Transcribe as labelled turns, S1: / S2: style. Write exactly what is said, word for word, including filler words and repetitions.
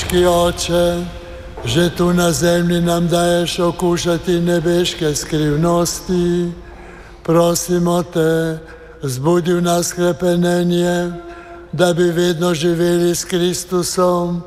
S1: nebeški Oče, že tu na zemlji nam daješ okušati nebeške skrivnosti. Prosimo te, zbudi v nas hrepenenje, da bi vedno živeli s Kristusom